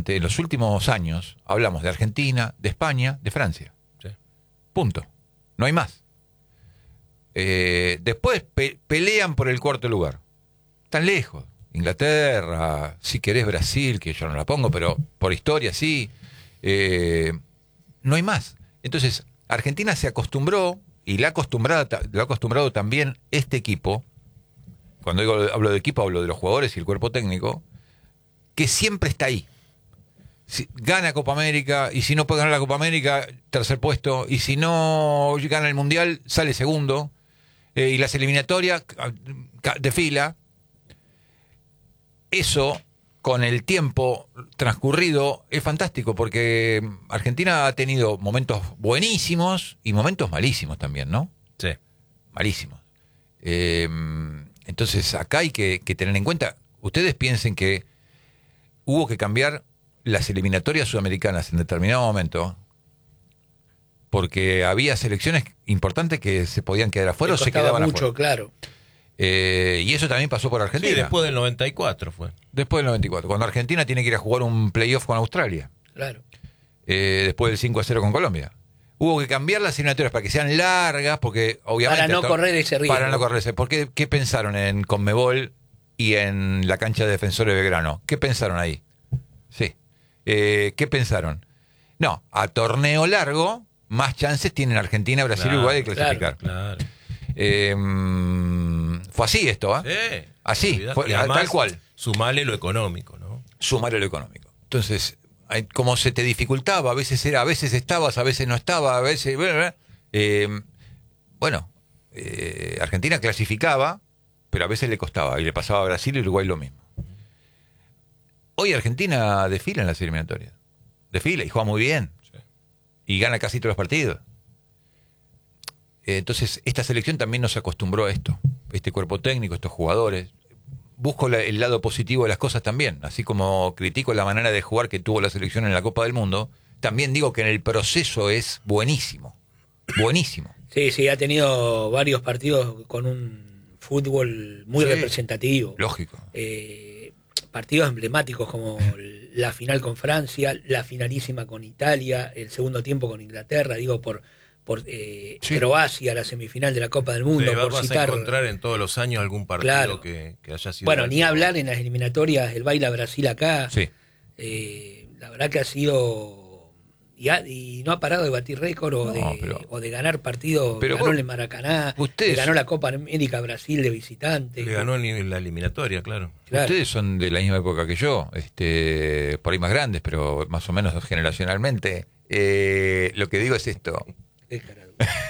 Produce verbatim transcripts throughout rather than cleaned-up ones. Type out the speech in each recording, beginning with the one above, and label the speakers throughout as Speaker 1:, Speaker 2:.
Speaker 1: históricamente, en los últimos años, hablamos de Argentina, de España, de Francia.
Speaker 2: Sí.
Speaker 1: Punto. No hay más. Eh, después pe pelean por el cuarto lugar. Están lejos. Inglaterra, si querés Brasil, que yo no la pongo, pero por historia sí. Eh, no hay más. Entonces, Argentina se acostumbró, y le ha acostumbrado, le ha acostumbrado también este equipo, cuando digo, hablo de equipo, hablo de los jugadores y el cuerpo técnico, que siempre está ahí. Si, gana Copa América, y si no puede ganar la Copa América, tercer puesto, y si no gana el Mundial, sale segundo, eh, y las eliminatorias de fila. Eso, con el tiempo transcurrido, es fantástico, porque Argentina ha tenido momentos buenísimos y momentos malísimos también, ¿no?
Speaker 2: Sí.
Speaker 1: Malísimos. Eh, entonces, acá hay que, que tener en cuenta, ustedes piensen que hubo que cambiar las eliminatorias sudamericanas en determinado momento, porque había selecciones importantes que se podían quedar afuera o se quedaban
Speaker 3: mucho,
Speaker 1: afuera.
Speaker 3: Claro.
Speaker 1: Eh, y eso también pasó por Argentina.
Speaker 2: Sí, después del noventa y cuatro fue.
Speaker 1: Después del noventa y cuatro, cuando Argentina tiene que ir a jugar un playoff con Australia.
Speaker 3: Claro.
Speaker 1: Eh, después del cinco a cero con Colombia. Hubo que cambiar las eliminatorias para que sean largas, porque obviamente...
Speaker 3: Para no correr ese riesgo.
Speaker 1: Para no correr ese. ¿Por qué, qué pensaron en Conmebol y en la cancha de Defensores de Belgrano? ¿Qué pensaron ahí? Sí. Eh, ¿Qué pensaron? No, a torneo largo, más chances tienen Argentina, Brasil y
Speaker 2: Claro,
Speaker 1: Uruguay de clasificar.
Speaker 2: Claro.
Speaker 1: Eh, fue así esto, ¿eh?
Speaker 2: Sí.
Speaker 1: Así, fue,
Speaker 2: Y además,
Speaker 1: tal cual.
Speaker 2: Sumale lo económico, ¿no?
Speaker 1: Sumar lo económico. Entonces, hay- como se te dificultaba, a veces era, a veces estabas, a veces no estaba, a veces... Eh, bueno, eh, Argentina clasificaba, pero a veces le costaba, y le pasaba a Brasil y Uruguay lo mismo. Hoy Argentina desfila en las eliminatorias. Desfila y juega muy bien.
Speaker 2: Sí.
Speaker 1: Y gana casi todos los partidos. Eh, entonces, esta selección también nos acostumbró a esto. Este cuerpo técnico, estos jugadores. Busco la- el lado positivo de las cosas también. Así como critico la manera de jugar que tuvo la selección en la Copa del Mundo, también digo que en el proceso es buenísimo. Buenísimo.
Speaker 3: Sí, sí, ha tenido varios partidos con un fútbol muy
Speaker 1: Sí.
Speaker 3: representativo.
Speaker 1: Lógico.
Speaker 3: Eh, partidos emblemáticos como la final con Francia, la finalísima con Italia, el segundo tiempo con Inglaterra, digo, por, por eh,
Speaker 1: Sí.
Speaker 3: Croacia, la semifinal de la Copa del Mundo,
Speaker 2: Le
Speaker 3: por
Speaker 2: vas
Speaker 3: citar...
Speaker 2: a encontrar en todos los años algún partido
Speaker 3: Claro.
Speaker 2: que, que haya sido...
Speaker 3: Bueno, ni
Speaker 2: alto.
Speaker 3: hablar en las eliminatorias, el baile a Brasil acá.
Speaker 1: Sí.
Speaker 3: Eh, la verdad que ha sido... Y, ha- y no ha parado de batir récord o,
Speaker 1: No,
Speaker 3: de,
Speaker 1: pero-
Speaker 3: o de ganar partidos.
Speaker 1: Pero
Speaker 3: ganó
Speaker 1: vos-
Speaker 3: en el Maracaná,
Speaker 1: ustedes-
Speaker 3: le ganó la Copa América a Brasil de visitante.
Speaker 2: Le ganó en la eliminatoria, claro.
Speaker 3: Claro.
Speaker 1: Ustedes son de la misma época que yo, este, por ahí más grandes, pero más o menos generacionalmente. Eh, lo que digo es esto.
Speaker 3: Qué carajo.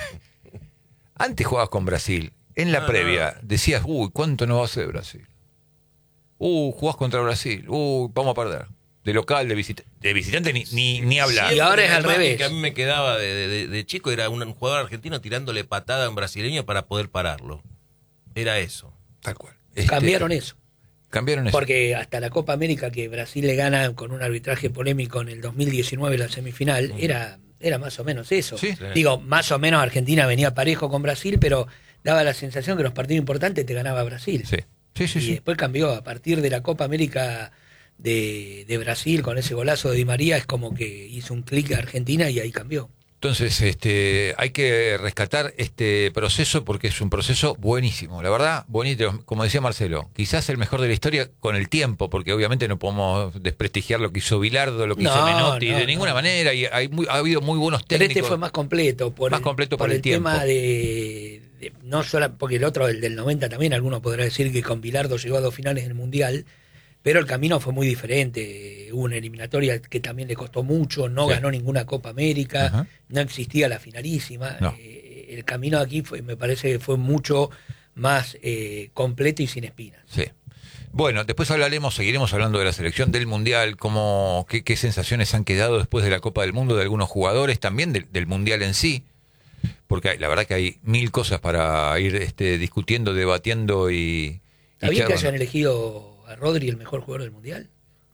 Speaker 1: Antes jugabas con Brasil. En la
Speaker 2: No,
Speaker 1: previa
Speaker 2: no.
Speaker 1: decías, uy, ¿cuánto nos va a hacer Brasil? Uh, jugás contra Brasil. Uy, vamos a perder. De local, de visitante. De visitante ni, ni, ni hablar.
Speaker 3: Y ahora es
Speaker 2: La
Speaker 3: al
Speaker 2: imagen
Speaker 3: revés.
Speaker 2: que a mí me quedaba de, de- de- de chico era un, un jugador argentino tirándole patada a un brasileño para poder pararlo. Era eso.
Speaker 1: Tal cual. Este,
Speaker 3: Cambiaron eso.
Speaker 1: Cambiaron eso.
Speaker 3: Porque hasta la Copa América que Brasil le gana con un arbitraje polémico en el dos mil diecinueve la semifinal, era, era más o menos eso.
Speaker 1: Sí.
Speaker 2: Sí.
Speaker 3: Digo, más o menos Argentina venía parejo con Brasil, pero daba la sensación que los partidos importantes te ganaba Brasil.
Speaker 1: Sí, sí, sí.
Speaker 3: y
Speaker 1: sí.
Speaker 3: después cambió a partir de la Copa América de, de Brasil con ese golazo de Di María, es como que hizo un clic a Argentina y ahí cambió.
Speaker 1: Entonces, este, hay que rescatar este proceso porque es un proceso buenísimo. La verdad, bonito, como decía Marcelo, quizás el mejor de la historia con el tiempo, porque obviamente no podemos desprestigiar lo que hizo Bilardo, lo que
Speaker 3: No,
Speaker 1: hizo Menotti,
Speaker 3: no,
Speaker 1: de ninguna
Speaker 3: no.
Speaker 1: manera, y hay muy- ha habido muy buenos
Speaker 3: Pero
Speaker 1: técnicos.
Speaker 3: este fue más completo por
Speaker 1: Más
Speaker 3: el,
Speaker 1: completo por
Speaker 3: por
Speaker 1: el
Speaker 3: el
Speaker 1: tiempo.
Speaker 3: tema de, de- no solo porque el otro, el del noventa también, alguno podrá decir que con Bilardo llegó a dos finales del Mundial, pero el camino fue muy diferente. Hubo una eliminatoria que también le costó mucho, no
Speaker 1: Sí.
Speaker 3: ganó ninguna Copa América,
Speaker 1: Ajá.
Speaker 3: no existía la finalísima.
Speaker 1: No.
Speaker 3: Eh, el camino aquí fue, me parece que fue mucho más eh, completo y sin espinas.
Speaker 1: Sí. Bueno, después hablaremos, seguiremos hablando de la selección del Mundial, cómo, qué, qué sensaciones han quedado después de la Copa del Mundo de algunos jugadores, también del, del Mundial en sí, porque hay- la verdad que hay mil cosas para ir este, discutiendo, debatiendo y...
Speaker 3: ¿Está
Speaker 1: y
Speaker 3: bien que
Speaker 1: charlando.
Speaker 3: hayan elegido a Rodri el mejor jugador del Mundial?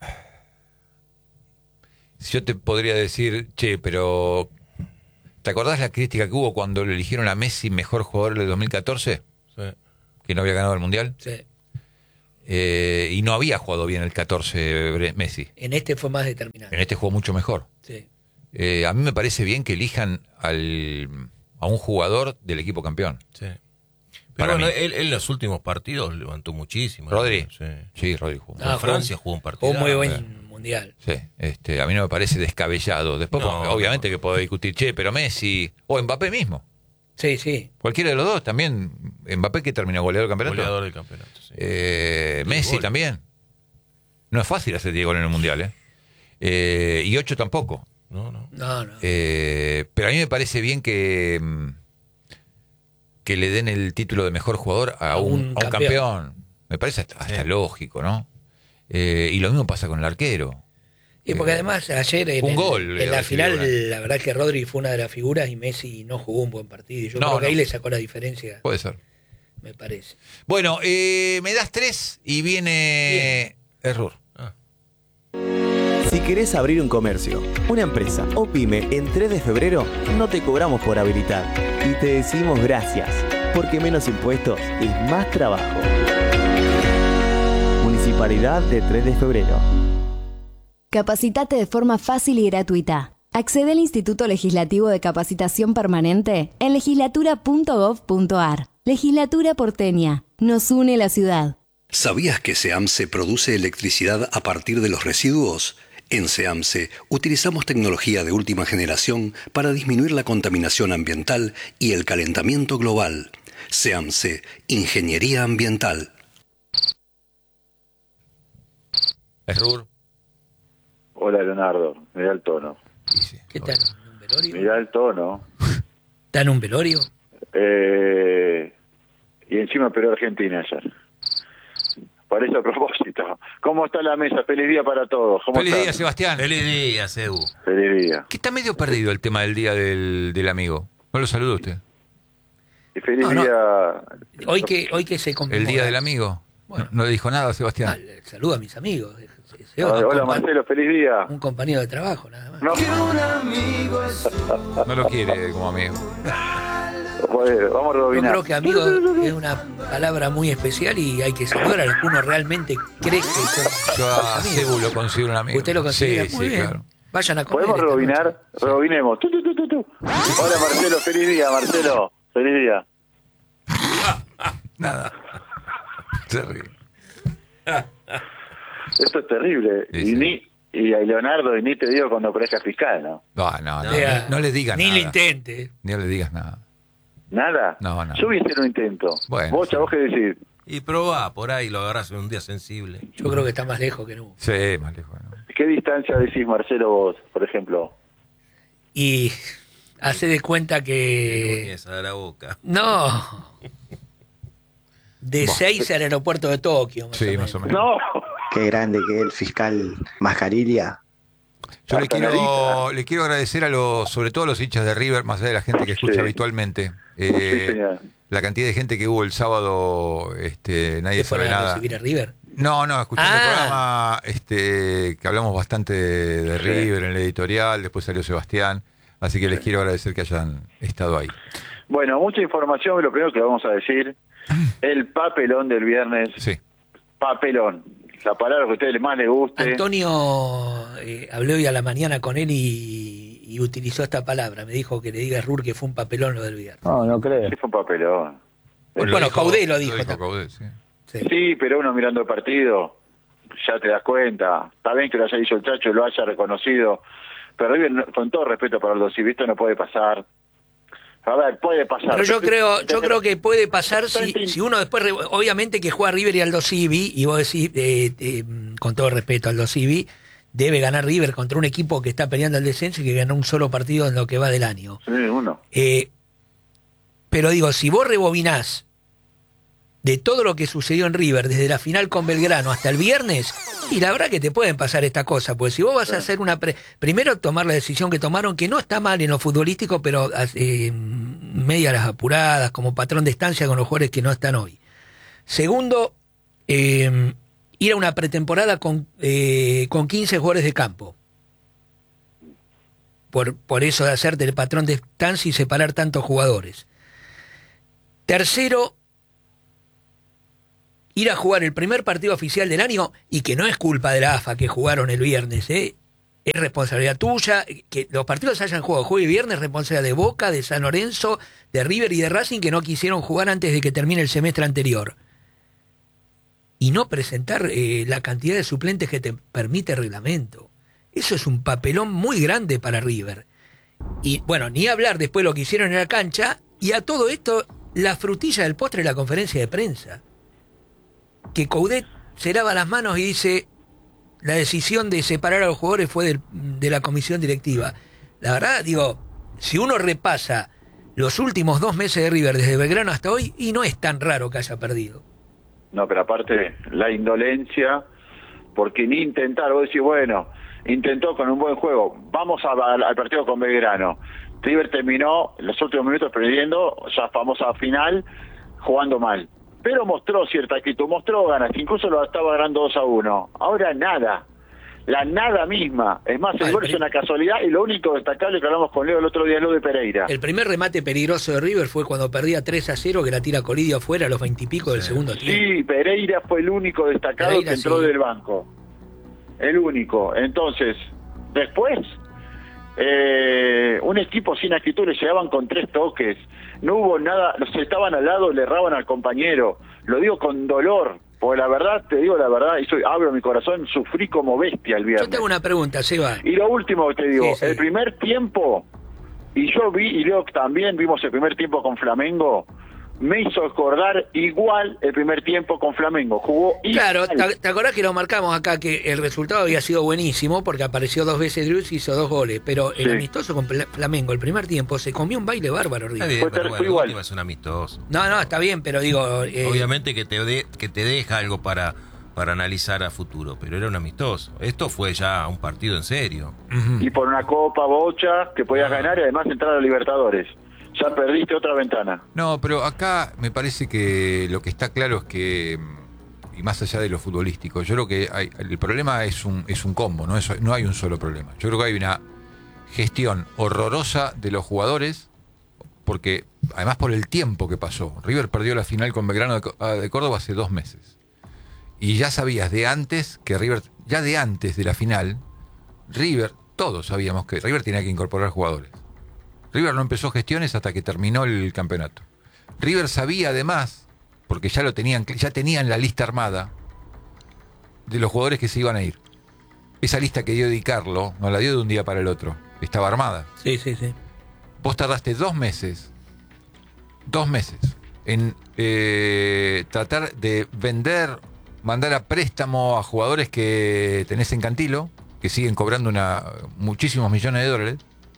Speaker 1: Yo te podría decir, che, pero ¿te acordás la crítica que hubo cuando le eligieron a Messi mejor jugador del dos mil catorce?
Speaker 2: Sí.
Speaker 1: Que no había ganado el Mundial.
Speaker 3: Sí.
Speaker 1: Eh, y no había jugado bien el catorce Messi.
Speaker 3: En este fue más determinante.
Speaker 1: En este jugó mucho mejor.
Speaker 3: Sí.
Speaker 1: Eh, a mí me parece bien que elijan al, a un jugador del equipo campeón.
Speaker 2: Sí.
Speaker 1: Para
Speaker 2: Pero bueno,
Speaker 1: mí.
Speaker 2: él, él en los últimos partidos levantó muchísimo.
Speaker 1: Rodri.
Speaker 2: Sí.
Speaker 1: Sí, Rodri jugó.
Speaker 3: Ah,
Speaker 2: En Francia jugó un partido.
Speaker 3: Jugó muy buen mundial.
Speaker 1: Sí, este, a mí no me parece descabellado. Después,
Speaker 2: No,
Speaker 1: obviamente
Speaker 2: no.
Speaker 1: que puedo discutir, che, pero Messi o Mbappé mismo.
Speaker 3: Sí, sí.
Speaker 1: Cualquiera de los dos también. Mbappé que terminó goleador del campeonato.
Speaker 2: Goleador del campeonato. Sí.
Speaker 1: Eh,
Speaker 2: Sí,
Speaker 1: Messi
Speaker 2: gol.
Speaker 1: también. No es fácil hacer diez goles en el mundial, ¿eh? Eh, y ocho tampoco.
Speaker 2: No, no.
Speaker 3: No, no.
Speaker 1: Eh, pero a mí me parece bien que mm, que le den el título de mejor jugador a,
Speaker 3: A
Speaker 1: un,
Speaker 3: un
Speaker 1: a un
Speaker 3: campeón.
Speaker 1: campeón. Me parece hasta, hasta
Speaker 2: Sí.
Speaker 1: lógico, ¿no? Eh, y lo mismo pasa con el arquero.
Speaker 3: Y porque
Speaker 1: Eh,
Speaker 3: además ayer en,
Speaker 1: un
Speaker 3: el-
Speaker 1: gol,
Speaker 3: en
Speaker 1: eh,
Speaker 3: la
Speaker 1: recibió,
Speaker 3: final,
Speaker 1: ¿eh?
Speaker 3: la verdad que Rodri fue una de las figuras y Messi no jugó un buen partido. Y yo
Speaker 1: No,
Speaker 3: creo que
Speaker 1: no.
Speaker 3: ahí le sacó la diferencia,
Speaker 1: Puede ser.
Speaker 3: me parece.
Speaker 1: Bueno, eh, me das tres y viene Error.
Speaker 2: Ah.
Speaker 4: Si querés abrir un comercio, una empresa o pyme en tres de febrero, no te cobramos por habilitar y te decimos gracias, porque menos impuestos es más trabajo. Municipalidad de tres de febrero.
Speaker 5: Capacitate de forma fácil y gratuita. Accede al Instituto Legislativo de Capacitación Permanente en legislatura punto gov punto ar. Legislatura porteña. Nos une la ciudad.
Speaker 6: ¿Sabías que SEAMSE produce electricidad a partir de los residuos? En SEAMSE utilizamos tecnología de última generación para disminuir la contaminación ambiental y el calentamiento global. SEAMSE, Ingeniería Ambiental.
Speaker 1: Error.
Speaker 7: Hola Leonardo, mirá el tono.
Speaker 3: ¿Qué tal? ¿En un velorio?
Speaker 7: Mirá el tono.
Speaker 3: ¿Está en un velorio?
Speaker 7: Eh, y encima perdió Argentina ayer. Por eso a propósito. ¿Cómo está la mesa? Feliz día para todos. ¿Cómo
Speaker 1: Feliz
Speaker 7: están?
Speaker 1: día, Sebastián.
Speaker 2: Feliz día, Sebu.
Speaker 7: Feliz día.
Speaker 1: Que está medio perdido el tema del día del, del amigo. No lo saludo usted.
Speaker 7: Y feliz
Speaker 3: No, no.
Speaker 7: día.
Speaker 3: Hoy que, hoy que se conmemora.
Speaker 1: El día del amigo.
Speaker 3: Bueno.
Speaker 1: No, no le dijo nada,
Speaker 3: Ah,
Speaker 1: Sebastián.
Speaker 3: le saludo a mis amigos. Se- se-
Speaker 7: Hola,
Speaker 3: un
Speaker 7: hola,
Speaker 3: compa-
Speaker 7: Marcelo, feliz día.
Speaker 3: Un compañero de trabajo, nada más.
Speaker 7: No,
Speaker 1: No lo quiere como amigo.
Speaker 7: joder, vamos a
Speaker 3: Yo
Speaker 7: rebobinar.
Speaker 3: creo que amigo es una palabra muy especial y hay que saludar a uno realmente cree que son
Speaker 1: Yo a
Speaker 3: amigos.
Speaker 1: Cebu lo considero un amigo.
Speaker 3: Usted lo considera
Speaker 1: Sí,
Speaker 3: muy
Speaker 1: sí,
Speaker 3: bien.
Speaker 1: claro.
Speaker 3: Vayan a comer.
Speaker 7: ¿Podemos
Speaker 3: esta
Speaker 7: rebobinar?
Speaker 3: noche.
Speaker 7: Rebobinemos. Tu, tu, tu, tu, tu. Hola Marcelo, feliz día, Marcelo. Feliz día.
Speaker 1: Nada. Terrible.
Speaker 7: Esto es terrible.
Speaker 1: Sí,
Speaker 7: y
Speaker 1: sí.
Speaker 7: ni y a Leonardo, y ni te digo cuando parezca fiscal, ¿no?
Speaker 1: No, no, no,
Speaker 3: O sea,
Speaker 1: no le digas
Speaker 3: Ni
Speaker 1: nada.
Speaker 3: lo intente.
Speaker 1: Ni le digas nada.
Speaker 7: ¿Nada?
Speaker 1: No, no.
Speaker 7: Yo hubiese un intento.
Speaker 1: Bueno,
Speaker 7: Vos,
Speaker 1: sí.
Speaker 7: ¿vos qué decís?
Speaker 2: Y probá, por ahí lo agarrás en un día sensible.
Speaker 3: Yo creo que está más lejos que nunca.
Speaker 1: Sí, más lejos. ¿no?
Speaker 7: ¿Qué distancia decís, Marcelo, vos, por ejemplo?
Speaker 3: Y hace de cuenta
Speaker 2: Te
Speaker 3: que...
Speaker 2: comienza a la boca.
Speaker 3: No. De seis al aeropuerto de Tokio. Más
Speaker 1: Sí,
Speaker 3: o menos.
Speaker 1: más o menos.
Speaker 7: No.
Speaker 8: Qué grande que es el fiscal Mascarilla.
Speaker 1: Yo le quiero,
Speaker 7: Artanarita.
Speaker 1: le quiero agradecer a los, sobre todo a los hinchas de River, más allá de la gente que escucha
Speaker 7: Sí.
Speaker 1: habitualmente.
Speaker 7: Sí,
Speaker 1: Eh,
Speaker 7: señor.
Speaker 1: la cantidad de gente que hubo el sábado, este, nadie
Speaker 3: ¿Qué
Speaker 1: sabe
Speaker 3: fueron a
Speaker 1: nada.
Speaker 3: recibir a River?
Speaker 1: No, no, escuchando
Speaker 3: Ah.
Speaker 1: el programa, este, que hablamos bastante de, de
Speaker 7: Sí.
Speaker 1: River en el editorial, después salió Sebastián, así que les quiero agradecer que hayan estado ahí.
Speaker 7: Bueno, mucha información, lo primero que vamos a decir, el papelón del viernes,
Speaker 1: Sí.
Speaker 7: papelón, la palabra que a ustedes más les guste.
Speaker 3: Antonio, eh, hablé hoy a la mañana con él y, y utilizó esta palabra. Me dijo que le diga a Rur que fue un papelón lo del viernes.
Speaker 8: No, no creo.
Speaker 7: Sí, fue un papelón.
Speaker 3: Bueno,
Speaker 1: lo dijo-
Speaker 3: Caudé lo dijo
Speaker 1: dijo
Speaker 3: también.
Speaker 1: Caudé, sí.
Speaker 3: Sí.
Speaker 7: Sí, pero uno mirando el partido, ya te das cuenta. Está bien que lo haya dicho el Chacho y lo haya reconocido, pero River, no- con todo respeto para los civilistas, no puede pasar. A ver, puede pasar.
Speaker 3: Pero yo creo, yo
Speaker 7: Desde-
Speaker 3: creo que puede pasar si,
Speaker 7: Enti-
Speaker 3: si uno después, re- obviamente que juega River y Aldo Civi, y vos decís, eh, eh, con todo respeto, Aldo Civi, debe ganar River contra un equipo que está peleando el descenso y que ganó un solo partido en lo que va del año.
Speaker 7: Sí, uno.
Speaker 3: Eh, pero digo, si vos rebobinás de todo lo que sucedió en River, desde la final con Belgrano hasta el viernes, y la verdad que te pueden pasar esta cosa, pues si vos vas a hacer una... Pre primero tomar la decisión que tomaron, que no está mal en lo futbolístico, pero eh, media las apuradas, como patrón de estancia con los jugadores que no están hoy. Segundo, eh, ir a una pretemporada con, eh, con quince jugadores de campo. Por, por eso de hacerte el patrón de estancia y separar tantos jugadores. Tercero, ir a jugar el primer partido oficial del año y que no es culpa de la A F A que jugaron el viernes, ¿eh? Es responsabilidad tuya. Que los partidos se hayan jugado jueves y viernes, responsabilidad de Boca, de San Lorenzo, de River y de Racing que no quisieron jugar antes de que termine el semestre anterior. Y no presentar eh, la cantidad de suplentes que te permite el reglamento. Eso es un papelón muy grande para River. Y bueno, ni hablar después lo que hicieron en la cancha. Y a todo esto, la frutilla del postre es la conferencia de prensa. Que Coudet se lava las manos y dice la decisión de separar a los jugadores fue del, de la comisión directiva. La verdad, digo, si uno repasa los últimos dos meses de River desde Belgrano hasta hoy, y no es tan raro que haya perdido.
Speaker 7: No, pero aparte la indolencia, porque ni intentar, vos decís, bueno, intentó con un buen juego, vamos a, a, al partido con Belgrano. River terminó los últimos minutos perdiendo, ya famosa final, jugando mal. Pero mostró cierta actitud, mostró ganas, incluso lo estaba ganando dos a uno. Ahora nada, la nada misma. Es más, el gol es una casualidad y lo único destacable que hablamos con Leo el otro día es lo de Pereira.
Speaker 3: El primer remate peligroso de River fue cuando perdía tres a cero, que la tira Colidio afuera a los veintipico del segundo tiempo.
Speaker 7: Sí, Pereira fue el único destacado Pereira, que entró sí. del banco. El único. Entonces, después, eh, un equipo sin actitud le llegaban con tres toques. No hubo nada, los estaban al lado, le erraban al compañero. Lo digo con dolor, porque la verdad, te digo la verdad, y soy, abro mi corazón, sufrí como bestia el viernes.
Speaker 3: Yo tengo una pregunta, Seba.
Speaker 7: Y lo último que te digo,
Speaker 3: sí, sí.
Speaker 7: el primer tiempo, y yo vi, y Leo también vimos el primer tiempo con Flamengo, me hizo acordar igual el primer tiempo con Flamengo. Jugó igual.
Speaker 3: Claro, ¿te, te acordás que lo marcamos acá que el resultado había sido buenísimo porque apareció dos veces Drews y hizo dos goles, pero el sí. amistoso con Flamengo el primer tiempo se comió un baile bárbaro, River.
Speaker 2: Bien, pero bueno, igual es un amistoso.
Speaker 3: No, no, está bien, pero digo... Eh,
Speaker 2: Obviamente que te, de, que te deja algo para, para analizar a futuro, pero era un amistoso. Esto fue ya un partido en serio.
Speaker 7: Y por una Copa Bocha que podías ah. ganar y además entrar a Libertadores. Ya perdiste otra ventana.
Speaker 1: No, pero acá me parece que lo que está claro es que, y más allá de lo futbolístico, yo creo que hay, el problema es un es un combo, ¿no? Es, no hay un solo problema. Yo creo que hay una gestión horrorosa de los jugadores, porque además por el tiempo que pasó. River perdió la final con Belgrano de, de Córdoba hace dos meses. Y ya sabías de antes que River, ya de antes de la final, River, todos sabíamos que River tenía que incorporar jugadores. River no empezó gestiones hasta que terminó el campeonato. River sabía además, porque ya lo tenían, ya tenían la lista armada de los jugadores que se iban a ir. Esa lista que dio Di Carlo, no la dio de un día para el otro, estaba armada.
Speaker 3: Sí, sí, sí.
Speaker 1: Vos tardaste dos meses, dos meses, en eh, tratar de vender, mandar a préstamo a jugadores que tenés en Cantilo, que siguen cobrando una, muchísimos millones de dólares.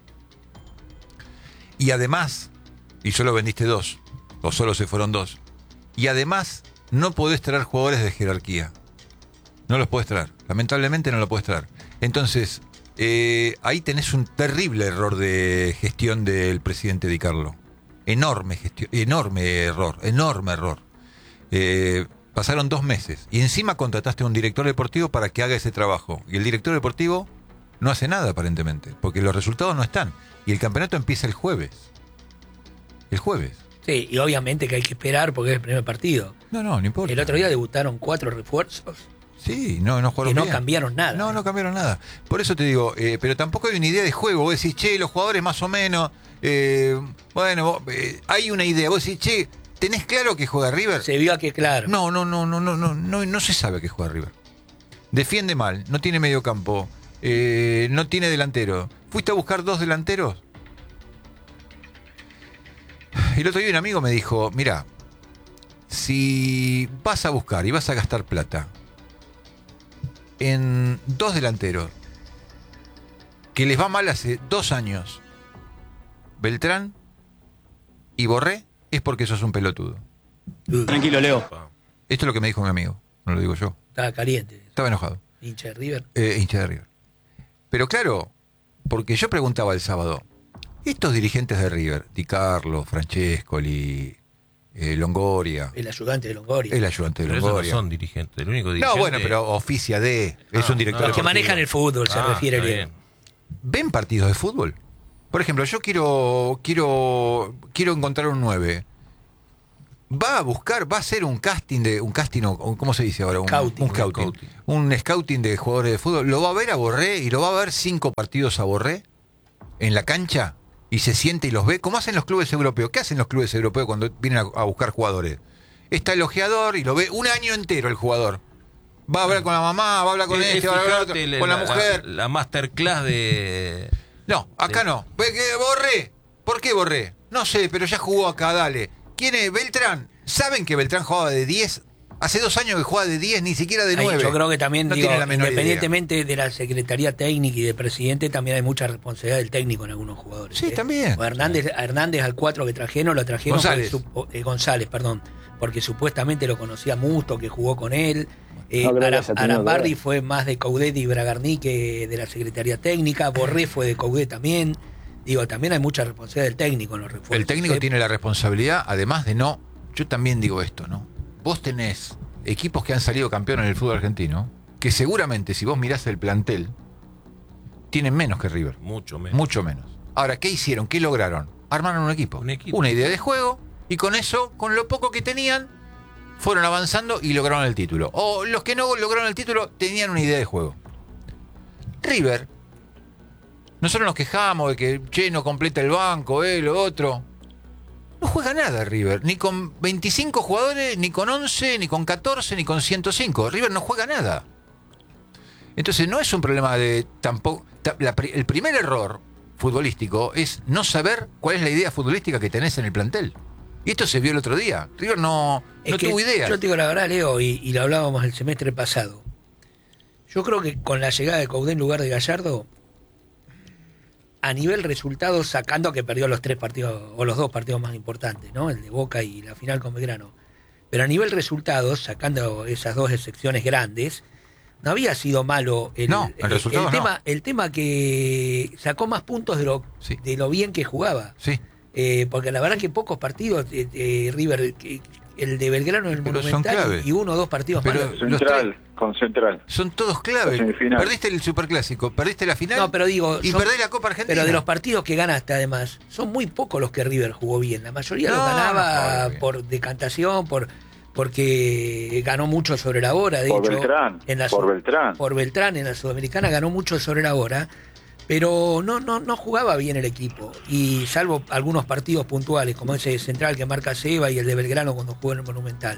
Speaker 1: Y además, y solo vendiste dos, o solo se fueron dos, y además no podés traer jugadores de jerarquía. No los podés traer, lamentablemente no los podés traer. Entonces, eh, ahí tenés un terrible error de gestión del presidente Di Carlo. Enorme gestión, enorme error, enorme error. Eh, pasaron dos meses, y encima contrataste a un director deportivo para que haga ese trabajo. Y el director deportivo no hace nada aparentemente, porque los resultados no están. Y el campeonato empieza el jueves. El jueves.
Speaker 3: Sí, y obviamente que hay que esperar porque es el primer partido.
Speaker 1: No, no, no importa.
Speaker 3: El otro día debutaron cuatro refuerzos.
Speaker 1: Sí, no, no jugaron
Speaker 3: que no
Speaker 1: bien.
Speaker 3: cambiaron nada.
Speaker 1: No, no cambiaron nada. Por eso te digo, eh, pero tampoco hay una idea de juego. Vos decís, che, los jugadores más o menos... Eh, bueno, vos, eh, hay una idea. Vos decís, che, ¿tenés claro que juega River?
Speaker 3: Se vio a que claro.
Speaker 1: No, no, no, no, no, no, no, no se sabe que juega River. Defiende mal, no tiene medio campo. Eh, no tiene delantero. ¿Fuiste a buscar dos delanteros? El otro día un amigo me dijo, mira, si vas a buscar y vas a gastar plata en dos delanteros que les va mal hace dos años, Beltrán y Borré, es porque sos un pelotudo.
Speaker 9: Tranquilo, Leo.
Speaker 1: Esto es lo que me dijo mi amigo, no lo digo yo.
Speaker 3: Estaba caliente.
Speaker 1: Estaba enojado.
Speaker 3: Hincha de River.
Speaker 1: Eh, hincha de River. Pero claro, porque yo preguntaba el sábado, estos dirigentes de River, Di Carlo, Francescoli, eh, Longoria...
Speaker 3: El ayudante de Longoria.
Speaker 1: El ayudante de
Speaker 2: pero
Speaker 1: Longoria.
Speaker 2: Esos no son dirigentes, el único dirigente...
Speaker 1: No, bueno, pero oficia de...
Speaker 2: No,
Speaker 1: es un director
Speaker 2: no,
Speaker 3: Los que manejan el fútbol, se
Speaker 2: Ah,
Speaker 3: refiere
Speaker 2: está
Speaker 3: bien.
Speaker 1: ¿Ven partidos de fútbol? Por ejemplo, yo quiero quiero quiero encontrar un nueve. va a buscar, va a hacer un casting de, un casting, o ¿cómo se dice ahora? Un
Speaker 3: Scouting.
Speaker 1: un scouting. Un scouting de jugadores de fútbol. Lo va a ver a Borré y lo va a ver cinco partidos a Borré en la cancha y se siente y los ve. ¿Cómo hacen los clubes europeos? ¿Qué hacen los clubes europeos cuando vienen a, a buscar jugadores? Está el ojeador y lo ve un año entero el jugador. Va a hablar con la mamá, va a hablar con
Speaker 2: Es-
Speaker 1: este,
Speaker 2: es
Speaker 1: va a hablar
Speaker 2: fijarte
Speaker 1: con
Speaker 2: la-
Speaker 1: con la
Speaker 2: la-
Speaker 1: mujer.
Speaker 2: La, la masterclass de...
Speaker 1: No, acá
Speaker 2: de-
Speaker 1: no. Ve que Borré. ¿Por qué Borré? No sé, pero ya jugó acá, dale. ¿Quién es? Beltrán. ¿Saben que Beltrán jugaba de diez? Hace dos años que juega de diez, ni siquiera de
Speaker 3: Ahí
Speaker 1: nueve.
Speaker 3: yo creo que también,
Speaker 1: no
Speaker 3: digo,
Speaker 1: tiene la menor
Speaker 3: independientemente
Speaker 1: idea.
Speaker 3: de la Secretaría Técnica y del presidente, también hay mucha responsabilidad del técnico en algunos jugadores.
Speaker 1: Sí,
Speaker 3: ¿eh?
Speaker 1: también.
Speaker 3: O Hernández, a Hernández al cuatro que trajeron, lo trajeron
Speaker 1: González.
Speaker 3: porque su- eh, González, perdón, porque supuestamente lo conocía Musto, que jugó con él. Eh,
Speaker 8: No creo que
Speaker 3: Ara-
Speaker 8: haya tenido
Speaker 3: Arambarri
Speaker 8: que ver.
Speaker 3: fue más de Coudet y Bragarni que de la Secretaría Técnica. Borré fue de Coudet también. Digo, también hay mucha responsabilidad del técnico en los refuerzos.
Speaker 1: El técnico
Speaker 3: ¿eh?
Speaker 1: tiene la responsabilidad, además de no. Yo también digo esto, ¿no? Vos tenés equipos que han salido campeones en el fútbol argentino, que seguramente, si vos mirás el plantel, tienen menos que River.
Speaker 2: Mucho menos.
Speaker 1: Mucho menos. Ahora, ¿qué hicieron? ¿Qué lograron? Armaron un equipo.
Speaker 2: Un equipo.
Speaker 1: Una idea de juego, y con eso, con lo poco que tenían, fueron avanzando y lograron el título. O los que no lograron el título tenían una idea de juego. River, nosotros nos quejamos de que, che, no completa el banco, eh, lo otro. No juega nada River, ni con veinticinco jugadores, ni con once, ni con catorce, ni con ciento cinco. River no juega nada. Entonces no es un problema de tampoco... ta- la pri- el primer error futbolístico es no saber cuál es la idea futbolística que tenés en el plantel. Y esto se vio el otro día. River no,
Speaker 3: Es
Speaker 1: no
Speaker 3: que
Speaker 1: tuvo idea.
Speaker 3: Yo te digo la verdad, Leo, y, y lo hablábamos el semestre pasado. Yo creo que con la llegada de Coudet en lugar de Gallardo, a nivel resultados, sacando que perdió los tres partidos, o los dos partidos más importantes, ¿no? El de Boca y la final con Belgrano. Pero a nivel resultados, sacando esas dos excepciones grandes, no había sido malo el,
Speaker 1: No, en
Speaker 3: el-
Speaker 1: resultados
Speaker 3: el
Speaker 1: no.
Speaker 3: tema, el tema que sacó más puntos de lo,
Speaker 1: Sí.
Speaker 3: de lo bien que jugaba.
Speaker 1: Sí.
Speaker 3: Eh, porque la verdad que pocos partidos, eh, eh, River, que- el de Belgrano en el
Speaker 1: Pero son
Speaker 3: Monumental
Speaker 1: clave.
Speaker 3: y uno o dos partidos
Speaker 1: Pero-
Speaker 3: malos.
Speaker 1: Los
Speaker 7: Central, con Central.
Speaker 1: Son todos claves.
Speaker 7: La semifinal.
Speaker 1: Perdiste el superclásico, perdiste la final
Speaker 3: No, pero digo,
Speaker 1: y
Speaker 3: son-
Speaker 1: perdés la Copa Argentina.
Speaker 3: Pero de los partidos que ganaste, además, son muy pocos los que River jugó bien. La mayoría
Speaker 1: No,
Speaker 3: los
Speaker 1: no
Speaker 3: ganaba
Speaker 1: jugaba bien.
Speaker 3: por decantación, por porque ganó mucho sobre la hora. De
Speaker 7: Por
Speaker 3: hecho,
Speaker 7: Beltrán,
Speaker 3: en la
Speaker 7: por
Speaker 3: Sud-
Speaker 7: Beltrán.
Speaker 3: por Beltrán en la Sudamericana ganó mucho sobre la hora, pero no, no, no jugaba bien el equipo. Y salvo algunos partidos puntuales, como ese central que marca Seba y el de Belgrano cuando jugó en el Monumental.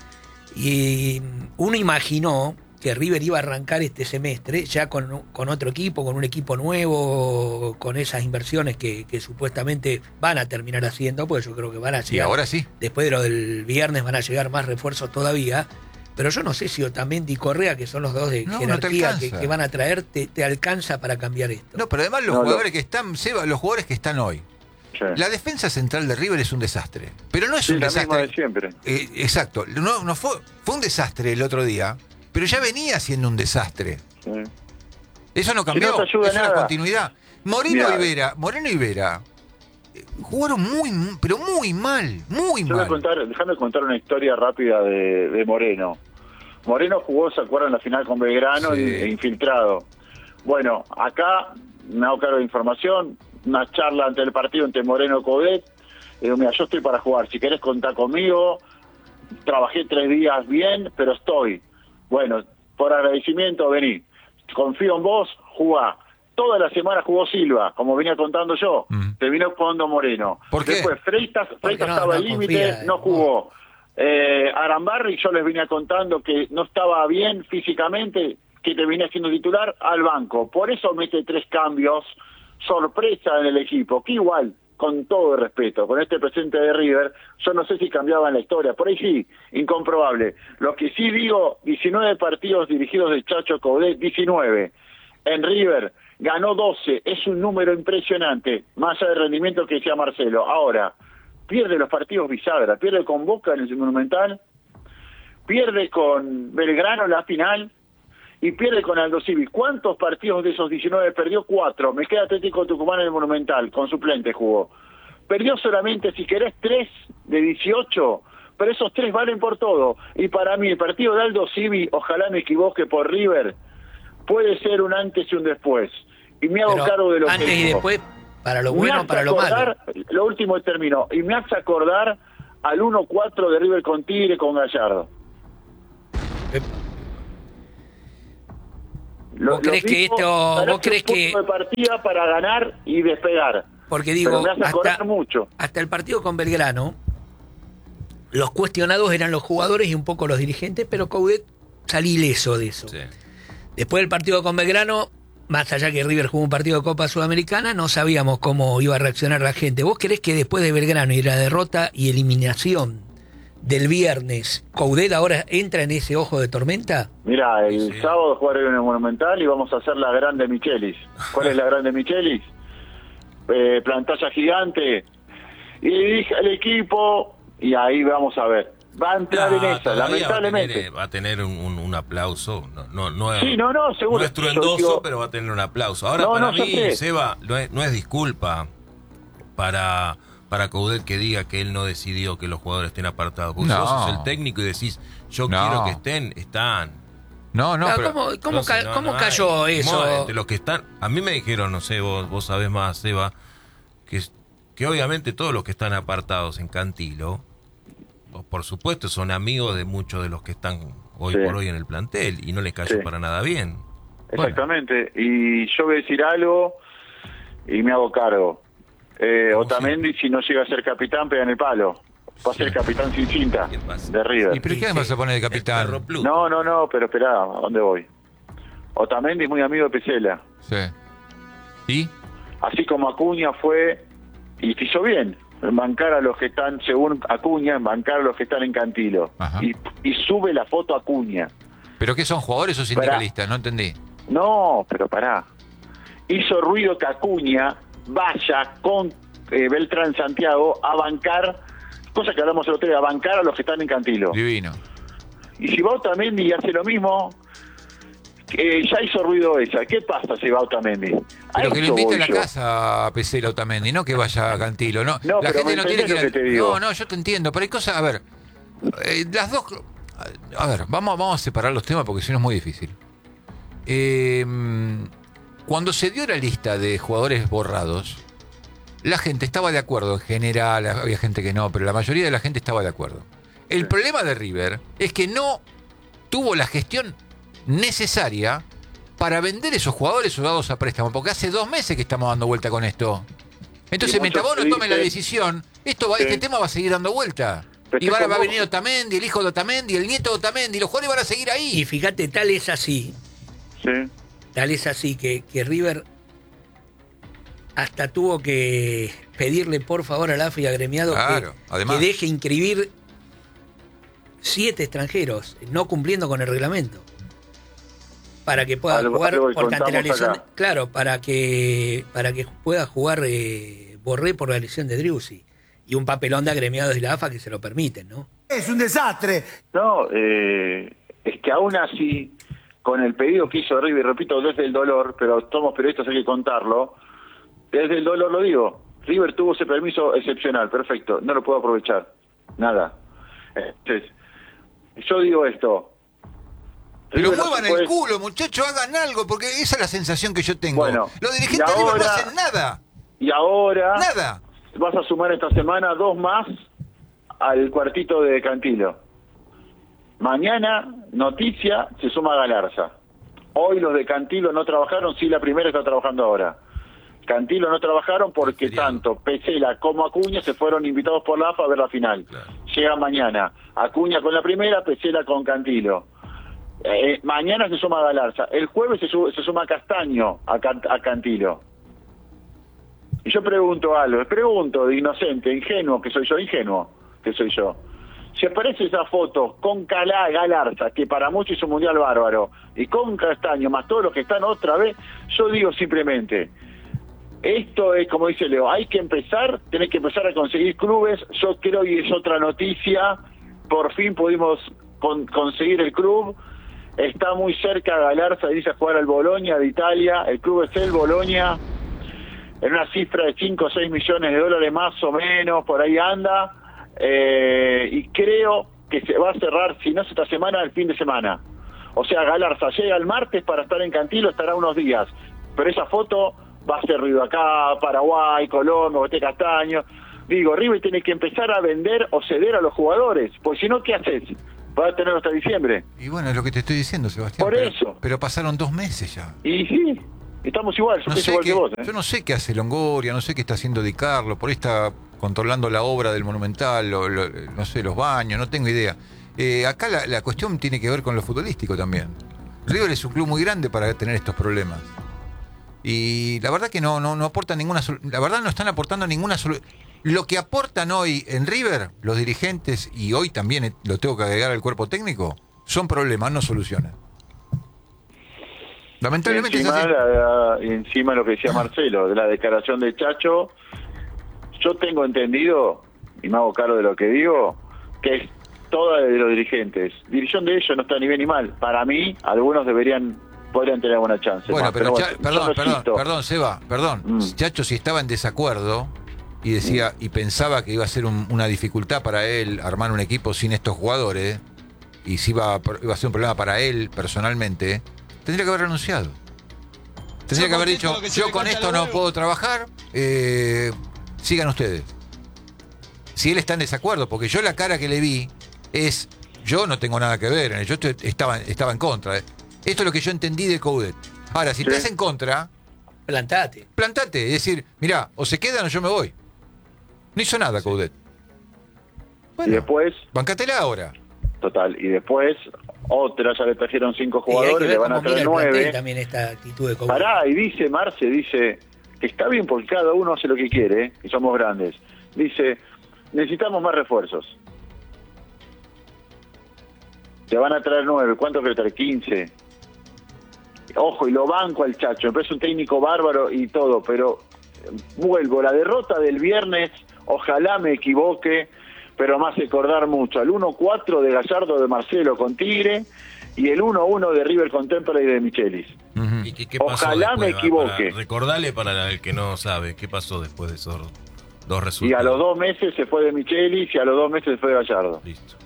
Speaker 3: Y uno imaginó que River iba a arrancar este semestre ya con, con otro equipo, con un equipo nuevo, con esas inversiones que, que supuestamente van a terminar haciendo, pues yo creo que van a
Speaker 1: Y
Speaker 3: llegar.
Speaker 1: ahora sí.
Speaker 3: Después de lo del viernes van a llegar más refuerzos todavía. Pero yo no sé si Otamendi y Correa, que son los dos de
Speaker 1: No, no te
Speaker 3: jerarquía que,
Speaker 1: alcanza.
Speaker 3: que van a traer, te, te alcanza para cambiar esto.
Speaker 1: No, pero además los
Speaker 7: No, lo-
Speaker 1: jugadores que están, Seba, los jugadores que están hoy.
Speaker 7: Sí.
Speaker 1: La defensa central de River es un desastre. Pero no es
Speaker 7: Sí,
Speaker 1: un
Speaker 7: la misma
Speaker 1: desastre.
Speaker 7: de siempre.
Speaker 1: Eh, exacto. No, no fue, fue un desastre el otro día, pero ya venía siendo un desastre.
Speaker 7: Sí.
Speaker 1: Eso no
Speaker 7: Si
Speaker 1: cambió.
Speaker 7: no te ayuda
Speaker 1: es una
Speaker 7: nada.
Speaker 1: continuidad. Moreno
Speaker 7: Mirá.
Speaker 1: y Vera, Moreno y Vera eh, jugaron muy, muy- pero muy mal, muy
Speaker 7: Yo voy a
Speaker 1: mal.
Speaker 7: contar, déjame contar una historia rápida de, de Moreno. Moreno jugó, ¿se acuerdan? La final con Belgrano
Speaker 1: Sí.
Speaker 7: y, e infiltrado. Bueno, acá me hago cargo de información, una charla ante el partido entre Moreno y Coudet. Le digo, mira, yo estoy para jugar, si querés contar conmigo, trabajé tres días bien, pero estoy. Bueno, por agradecimiento vení. Confío en vos, jugá. Toda la semana jugó Silva, como venía contando yo.
Speaker 1: Mm.
Speaker 7: Terminó jugando Moreno.
Speaker 1: ¿Por qué?
Speaker 7: Después Freitas, Freitas
Speaker 3: no-
Speaker 7: estaba
Speaker 3: no
Speaker 7: al límite,
Speaker 3: confía en
Speaker 7: no
Speaker 3: vos.
Speaker 7: jugó. Eh, Arambarri, yo les venía contando que no estaba bien físicamente, que terminé siendo titular al banco. Por eso mete tres cambios, sorpresa en el equipo, que igual, con todo el respeto, con este presente de River, yo no sé si cambiaban la historia. Por ahí sí, incomprobable. Lo que sí digo, diecinueve partidos dirigidos de Chacho Coudet, diecinueve. En River ganó doce, es un número impresionante, más allá del rendimiento que decía Marcelo. Ahora, pierde los partidos Bisagra, pierde con Boca en el Monumental, pierde con Belgrano en la final y pierde con Aldo Civi. ¿Cuántos partidos de esos diecinueve perdió? Cuatro. Me queda Atlético Tucumán en el Monumental, con suplente jugó. Perdió solamente, si querés, tres de dieciocho, pero esos tres valen por todo. Y para mí, el partido de Aldo Civi, ojalá me equivoque por River, puede ser un antes y un después. Y me hago
Speaker 3: Pero
Speaker 7: cargo de lo
Speaker 3: antes
Speaker 7: que
Speaker 3: y
Speaker 7: digo.
Speaker 3: después, para lo
Speaker 7: Me
Speaker 3: bueno,
Speaker 7: hace
Speaker 3: para lo malo.
Speaker 7: acordar, lo último termino, y me hace acordar al uno cuatro de River con Tigre con Gallardo.
Speaker 3: Eh,
Speaker 7: Lo-
Speaker 3: ¿Vos creés
Speaker 7: lo
Speaker 3: que
Speaker 7: mismo,
Speaker 3: esto-
Speaker 7: ganás
Speaker 3: vos creés
Speaker 7: un
Speaker 3: que-
Speaker 7: punto de partida para ganar y despegar?
Speaker 3: Porque digo,
Speaker 7: Pero me hace acordar
Speaker 3: hasta,
Speaker 7: mucho.
Speaker 3: hasta el partido con Belgrano, los cuestionados eran los jugadores y un poco los dirigentes, pero Coudet salí ileso de eso.
Speaker 2: Sí.
Speaker 3: Después del partido con Belgrano, más allá que River jugó un partido de Copa Sudamericana, no sabíamos cómo iba a reaccionar la gente. ¿Vos creés que después de Belgrano y la derrota y eliminación del viernes, Coudet ahora entra en ese ojo de tormenta?
Speaker 7: Mira, el
Speaker 2: Sí.
Speaker 7: sábado jugaré en el Monumental y vamos a hacer la Grande Michelis. ¿Cuál es la Grande Michelis? Eh, pantalla gigante. Y le dije al equipo, y ahí vamos a ver. Va a entrar
Speaker 2: Ah,
Speaker 7: en esa,
Speaker 2: todavía
Speaker 7: lamentablemente.
Speaker 2: Va a tener, va a tener un, un- un aplauso. No, no, no es,
Speaker 7: Sí, no, no, seguro.
Speaker 2: no es truendoso,
Speaker 7: Yo digo-
Speaker 2: pero va a tener un aplauso. Ahora,
Speaker 7: No,
Speaker 2: para
Speaker 7: no, yo
Speaker 2: mí,
Speaker 7: sé.
Speaker 2: Seba, no es, no es disculpa para, para Coudet que diga que él no decidió que los jugadores estén apartados. Porque
Speaker 1: No.
Speaker 2: si vos sos el técnico y decís, yo
Speaker 1: No.
Speaker 2: quiero que estén, están.
Speaker 1: No, no,
Speaker 3: Ah,
Speaker 1: pero...
Speaker 3: ¿Cómo, cómo
Speaker 2: Entonces,
Speaker 3: ca-
Speaker 2: no,
Speaker 3: cómo
Speaker 2: no
Speaker 3: cayó
Speaker 2: hay.
Speaker 3: eso?
Speaker 2: No, entre los que están, a mí me dijeron, no sé, vos, vos sabés más, Seba, que, que obviamente todos los que están apartados en Cantilo, por supuesto, son amigos de muchos de los que están hoy
Speaker 7: Sí.
Speaker 2: por hoy en el plantel y no les cayó
Speaker 7: Sí.
Speaker 2: para nada bien.
Speaker 7: Exactamente. Y yo voy a decir algo y me hago cargo. Eh,
Speaker 2: ¿Cómo
Speaker 7: Otamendi, si no llega a ser capitán, pega en el palo. Va a ser capitán sin cinta
Speaker 2: ¿Qué pasa?
Speaker 7: de River.
Speaker 1: ¿Y pero qué vas a poner de
Speaker 2: El perro
Speaker 1: capitán?
Speaker 2: plus.
Speaker 7: No, no, no, pero esperá, ¿a dónde voy? Otamendi es muy amigo de Pesela.
Speaker 1: Sí. ¿Y?
Speaker 7: Así como Acuña fue, y se hizo bien, en bancar a los que están, según Acuña, en bancar a los que están en Cantilo.
Speaker 1: Ajá.
Speaker 7: Y, y sube la foto a Acuña.
Speaker 1: ¿Pero qué son, jugadores o sindicalistas? No entendí.
Speaker 7: No, pero pará. Hizo ruido que Acuña vaya con eh, Beltrán Santiago a bancar, cosa que hablamos el otro día, a bancar a los que están en Cantilo.
Speaker 1: Divino.
Speaker 7: Y si va Otamendi y hace lo mismo, eh, ya hizo ruido esa. ¿Qué pasa si va Otamendi? A
Speaker 1: Pero que lo
Speaker 7: eso
Speaker 1: invite
Speaker 7: voy
Speaker 1: a la
Speaker 7: yo.
Speaker 1: casa a Pesela Otamendi, no que vaya a Cantilo. No,
Speaker 7: No,
Speaker 1: la
Speaker 7: pero
Speaker 1: gente
Speaker 7: me
Speaker 1: no tiene que ir
Speaker 7: entendés lo
Speaker 1: a-
Speaker 7: que te digo.
Speaker 1: No, no, yo te entiendo, pero hay cosas, a ver, eh, las dos, a ver, vamos, vamos a separar los temas porque si no es muy difícil. Eh, cuando se dio la lista de jugadores borrados, la gente estaba de acuerdo en general, había gente que no, pero la mayoría de la gente estaba de acuerdo. El
Speaker 7: Sí.
Speaker 1: problema de River es que no tuvo la gestión necesaria para vender esos jugadores o dados a préstamo, porque hace dos meses que estamos dando vuelta con esto. Entonces,
Speaker 7: Y
Speaker 1: mientras vos
Speaker 7: muchos
Speaker 1: no tomes la
Speaker 7: dicen-
Speaker 1: decisión, esto va,
Speaker 7: Sí.
Speaker 1: este tema va a seguir dando vuelta.
Speaker 7: Pero
Speaker 1: Y
Speaker 7: estoy
Speaker 1: va,
Speaker 7: con
Speaker 1: va a
Speaker 7: vos.
Speaker 1: venir Otamendi, el hijo de Otamendi, el nieto de Otamendi, los jugadores van a seguir ahí.
Speaker 3: Y fíjate, tal es así,
Speaker 7: Sí.
Speaker 3: tal es así que, que River hasta tuvo que pedirle por favor al A F A y agremiado
Speaker 1: Claro,
Speaker 3: que,
Speaker 1: además.
Speaker 3: que deje inscribir siete extranjeros, no cumpliendo con el reglamento. Para que pueda
Speaker 7: Algo-
Speaker 3: jugar,
Speaker 7: algo que
Speaker 3: porque ante la
Speaker 7: contamos
Speaker 3: lesión,
Speaker 7: acá.
Speaker 3: claro, para que para que pueda jugar eh, Borré por la lesión de Driussi. Y un papelón de agremiados de la A F A que se lo permiten, ¿no?
Speaker 9: Es un desastre.
Speaker 7: No, eh, es que aún así, con el pedido que hizo River, repito, desde el dolor, pero somos periodistas, hay que contarlo, desde el dolor lo digo, River tuvo ese permiso excepcional, perfecto, no lo puedo aprovechar, nada. Entonces, yo digo esto.
Speaker 1: Pero
Speaker 7: River no
Speaker 1: muevan
Speaker 7: se puede-
Speaker 1: el culo, muchachos, hagan algo, porque esa es la sensación que yo tengo.
Speaker 7: Bueno,
Speaker 1: los
Speaker 7: y
Speaker 1: dirigentes de River no
Speaker 7: ahora-
Speaker 1: hacen nada.
Speaker 7: Y ahora
Speaker 1: Nada.
Speaker 7: vas a sumar esta semana dos más al cuartito de Cantilo. Mañana, noticia, se suma Galarza. Hoy los de Cantilo no trabajaron, sí la primera está trabajando ahora. Cantilo no trabajaron porque
Speaker 2: Feriado.
Speaker 7: tanto Pesela como Acuña se fueron invitados por la A F A a ver la final.
Speaker 2: Claro.
Speaker 7: Llega mañana, Acuña con la primera, Pesela con Cantilo. Eh, mañana se suma Galarza. El jueves se, su- se suma Castaño a, Can- a Cantilo. Y yo pregunto algo, pregunto de inocente, ingenuo, que soy yo, ingenuo, que soy yo. Si aparece esa foto con Calá, Galarza, que para muchos es un mundial bárbaro, y con Castaño, más todos los que están otra vez, yo digo simplemente, esto es como dice Leo, hay que empezar, tenés que empezar a conseguir clubes, yo creo y es otra noticia, por fin pudimos con- conseguir el club, está muy cerca Galarza, dice a jugar al Boloña de Italia, el club es el Boloña, en una cifra de cinco o seis millones de dólares más o menos, por ahí anda, eh, y creo que se va a cerrar, si no es esta semana, el fin de semana. O sea, Galarza llega el martes para estar en Cantilo, estará unos días, pero esa foto va a hacer ruido acá, Paraguay, Colombia, Boté Castaño, Digo, River tiene que empezar a vender o ceder a los jugadores, porque si no, ¿qué haces? Va a tener hasta diciembre.
Speaker 1: Y bueno, es lo que te estoy diciendo, Sebastián.
Speaker 7: Por
Speaker 1: pero,
Speaker 7: eso.
Speaker 1: Pero pasaron dos meses ya.
Speaker 7: Y sí, estamos igual, yo
Speaker 1: No
Speaker 7: pienso
Speaker 1: sé
Speaker 7: igual
Speaker 1: qué,
Speaker 7: que vos. ¿eh?
Speaker 1: Yo no sé qué hace Longoria, no sé qué está haciendo Di Carlo, por ahí está controlando la obra del Monumental, lo, lo, no sé, los baños, no tengo idea. Eh, acá la, la cuestión tiene que ver con lo futbolístico también. River es un club muy grande para tener estos problemas. Y la verdad que no, no, no aportan ninguna solución. La verdad no están aportando ninguna solución. Lo que aportan hoy en River, los dirigentes, y hoy también lo tengo que agregar al cuerpo técnico, son problemas, no soluciones. Lamentablemente
Speaker 7: y encima,
Speaker 1: es así.
Speaker 7: la, y encima lo que decía Marcelo, de la declaración de Chacho, yo tengo entendido, y me hago cargo de lo que digo, que es toda de los dirigentes. Dirección de ellos no está ni bien ni mal. Para mí, algunos deberían, podrían tener buena chance.
Speaker 1: Bueno,
Speaker 7: más,
Speaker 1: pero,
Speaker 7: pero
Speaker 1: Cha-
Speaker 7: bueno,
Speaker 1: perdón,
Speaker 7: yo lo
Speaker 1: perdón,
Speaker 7: cito.
Speaker 1: perdón, Seba, perdón.
Speaker 7: Mm.
Speaker 1: Chacho, si estaba en desacuerdo y decía y pensaba que iba a ser un- una dificultad para él armar un equipo sin estos jugadores y si iba a, iba a ser un problema para él personalmente, tendría que haber renunciado. Tendría que haber dicho, yo con esto no puedo trabajar, eh, sigan ustedes. Si él está en desacuerdo, porque yo la cara que le vi es, yo no tengo nada que ver, en el- yo estoy- estaba, estaba en contra. Esto es lo que yo entendí de Coudet. Ahora, si
Speaker 7: Sí.
Speaker 1: estás en contra,
Speaker 3: Plantate.
Speaker 1: plantate, es decir, mirá, o se quedan o yo me voy. No hizo nada Coudet.
Speaker 7: Y
Speaker 1: Bueno,
Speaker 7: después,
Speaker 1: bancatela ahora.
Speaker 7: total, y después, otra, ya le trajeron cinco
Speaker 3: Y hay que
Speaker 7: jugadores,
Speaker 3: ver
Speaker 7: le van a
Speaker 3: cómo mira
Speaker 7: traer
Speaker 3: el plantel
Speaker 7: nueve.
Speaker 3: también esta actitud de Coudet.
Speaker 7: Pará, y dice Marce, dice, que está bien porque cada uno hace lo que quiere, ¿eh? Y somos grandes. Dice, necesitamos más refuerzos. Te van a traer nueve, ¿cuánto que traer? quince. Ojo, y lo banco al Chacho, me parece un técnico bárbaro y todo, pero eh, vuelvo, la derrota del viernes, ojalá me equivoque, pero me hace acordar mucho al uno cuatro de Gallardo de Marcelo con Tigre y el uno uno de River con Temperley y de Michelis.
Speaker 1: Ujú.
Speaker 2: ¿Y qué, qué pasó
Speaker 7: Ojalá
Speaker 2: después?
Speaker 7: me
Speaker 2: Va,
Speaker 7: equivoque.
Speaker 2: para- recordale para el que no sabe, ¿qué pasó después de esos dos
Speaker 7: Y
Speaker 2: resultados?
Speaker 7: a los dos meses se fue de Michelis y a los dos meses se fue de Gallardo.
Speaker 2: Listo.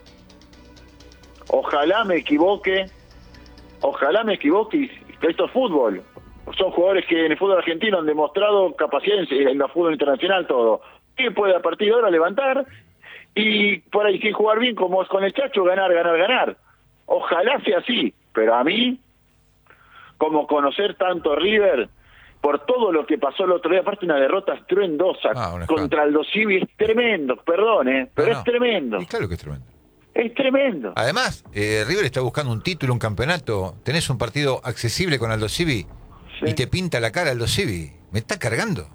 Speaker 7: Ojalá me equivoque, ojalá me equivoque, y esto es fútbol. Son jugadores que en el fútbol argentino han demostrado capacidad en, en el fútbol internacional, todo. ¿Quién puede a partir de ahora levantar? Y por ahí sin jugar bien, como es con el Chacho, ganar, ganar, ganar. Ojalá sea así, pero a mí, como conocer tanto River, por todo lo que pasó el otro día, aparte una derrota estruendosa
Speaker 1: Ah, un escándalo.
Speaker 7: contra el Dosivi, es tremendo, perdón, eh, pero
Speaker 1: No,
Speaker 7: es
Speaker 1: no.
Speaker 7: tremendo,
Speaker 1: Y claro que es tremendo.
Speaker 7: es tremendo.
Speaker 1: Además, eh, River está buscando un título, un campeonato. Tenés un partido accesible con Aldo Civi
Speaker 7: Sí.
Speaker 1: y te pinta la cara Aldo Civi. Me está cargando.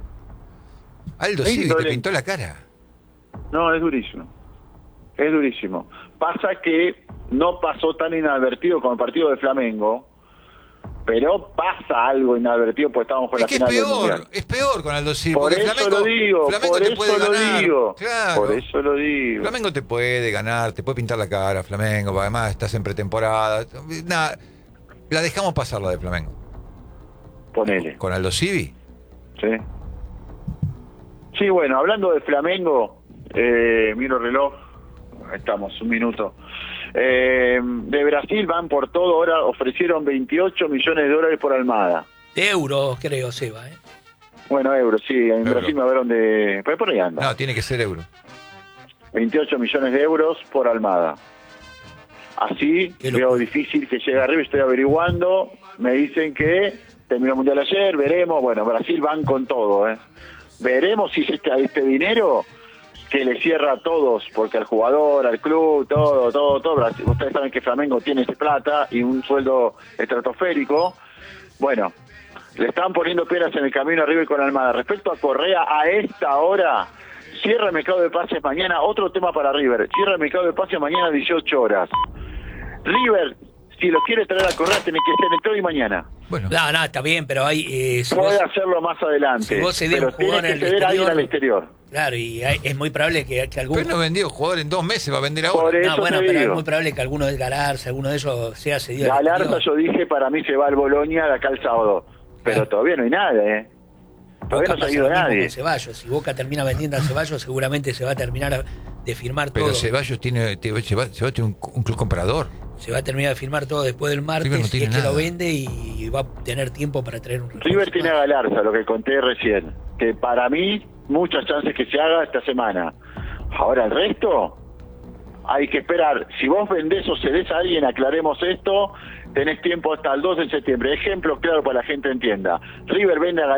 Speaker 1: Aldo
Speaker 7: Sí,
Speaker 1: Civi te
Speaker 7: doble.
Speaker 1: pintó la cara.
Speaker 7: No, es durísimo. Es durísimo. Pasa que no pasó tan inadvertido como el partido de Flamengo, pero pasa algo inadvertido porque estábamos con
Speaker 1: Es
Speaker 7: la
Speaker 1: que es
Speaker 7: final del
Speaker 1: peor,
Speaker 7: Mundial.
Speaker 1: es peor con Aldo Civi.
Speaker 7: Por
Speaker 1: porque
Speaker 7: eso
Speaker 1: Flamengo,
Speaker 7: lo digo,
Speaker 1: Flamengo
Speaker 7: por
Speaker 1: te
Speaker 7: eso
Speaker 1: puede
Speaker 7: lo
Speaker 1: ganar.
Speaker 7: digo.
Speaker 1: Claro.
Speaker 7: Por eso lo digo.
Speaker 1: Flamengo te puede ganar, te puede pintar la cara, Flamengo, porque además estás en pretemporada. Nada, la dejamos pasar la de Flamengo.
Speaker 7: Ponele.
Speaker 1: Con Aldo Civi.
Speaker 7: Sí. Sí, bueno, hablando de Flamengo, eh, miro el reloj, estamos, un minuto. Eh, de Brasil van por todo, ahora ofrecieron veintiocho millones de dólares por Almada.
Speaker 3: De euros, creo, Seba. ¿eh?
Speaker 7: Bueno, euros, sí, en
Speaker 1: Euro.
Speaker 7: Brasil me hablaron de... Pues por ahí anda.
Speaker 1: No, tiene que ser euro.
Speaker 7: veintiocho millones de euros por Almada. Así,
Speaker 3: Qué
Speaker 7: veo
Speaker 3: locura.
Speaker 7: difícil que llegue arriba, estoy averiguando, me dicen que terminó el Mundial ayer, veremos, bueno, Brasil van con todo, ¿eh? Veremos si este, este dinero que le cierra a todos, porque al jugador, al club, todo, todo, todo, Brasil, ustedes saben que Flamengo tiene ese plata y un sueldo estratosférico, bueno, le están poniendo peras en el camino a River con Almada. Respecto a Correa, a esta hora, cierra el mercado de pases mañana, otro tema para River, cierra el mercado de pases mañana a dieciocho horas. River, si lo quiere traer a Correa, tiene que ser entre hoy y mañana.
Speaker 1: Bueno,
Speaker 3: No, no, está bien, pero hay... Eh, si
Speaker 7: Puede
Speaker 3: vos-
Speaker 7: hacerlo más adelante,
Speaker 3: si vos cedés
Speaker 7: pero
Speaker 3: un
Speaker 7: tiene
Speaker 3: jugador
Speaker 7: que
Speaker 3: en el
Speaker 7: ceder a alguien
Speaker 3: exterior-
Speaker 7: al exterior.
Speaker 3: Claro, y hay- es muy probable que, que algún...
Speaker 1: pero no vendió jugador en dos meses, va a vender
Speaker 7: Por
Speaker 1: ahora.
Speaker 7: eso
Speaker 3: No, bueno,
Speaker 7: te
Speaker 3: pero es
Speaker 7: digo.
Speaker 3: muy probable que alguno de Galarza, alguno de ellos sea cedido. al
Speaker 7: Galarza,
Speaker 3: exterior.
Speaker 7: yo dije, para mí se va al Bolonia de acá el sábado, pero
Speaker 3: Claro.
Speaker 7: todavía no hay nada, ¿eh? Todavía
Speaker 3: Boca
Speaker 7: no se ha
Speaker 3: pasa
Speaker 7: ido
Speaker 3: lo mismo
Speaker 7: nadie.
Speaker 3: con Ceballos. Si Boca termina vendiendo a Ceballos, seguramente se va a terminar de firmar
Speaker 1: Pero
Speaker 3: todo.
Speaker 1: Ceballos tiene, te- se va, se va a tener un, un club comprador.
Speaker 3: Se va a terminar de firmar todo después del martes,
Speaker 1: River no
Speaker 3: si
Speaker 1: tiene
Speaker 3: es que
Speaker 1: nada.
Speaker 3: lo vende y va a tener tiempo para traer un refuerzo
Speaker 7: River tiene a
Speaker 3: más.
Speaker 7: Galarza, lo que conté recién, que para mí muchas chances que se haga esta semana. Ahora el resto hay que esperar. Si vos vendés o cedés a alguien, aclaremos esto, tenés tiempo hasta el dos de septiembre. Ejemplo claro para que la gente entienda. River vende a